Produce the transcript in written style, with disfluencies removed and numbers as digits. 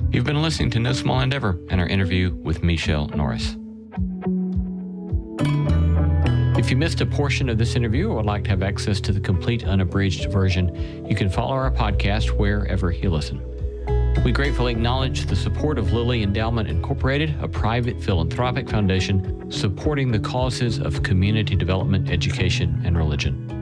You've been listening to No Small Endeavor and our interview with Michelle Norris. If you missed a portion of this interview or would like to have access to the complete unabridged version, you can follow our podcast wherever you listen. We gratefully acknowledge the support of Lilly Endowment Incorporated, a private philanthropic foundation supporting the causes of community development, education, and religion.